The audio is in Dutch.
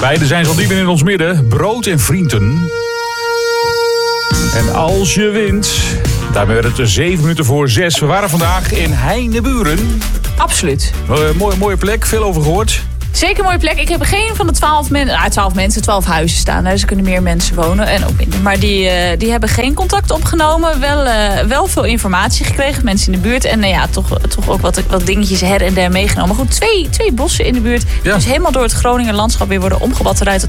Beide zijn zo diep in ons midden. Brood en Vrienden. En als je wint... Daarmee werd het 7 minuten voor 6. We waren vandaag in Heineburen. Absoluut. Mooie plek, veel over gehoord. Zeker een mooie plek. Ik heb geen van de 12 huizen staan. Dus er kunnen meer mensen wonen en ook minder. Maar die hebben geen contact opgenomen. Wel veel informatie gekregen. Mensen in de buurt. En toch ook wat dingetjes her en der meegenomen. Maar goed, twee bossen in de buurt. Ja. Dus helemaal door het Groninger landschap weer worden omgebatterijd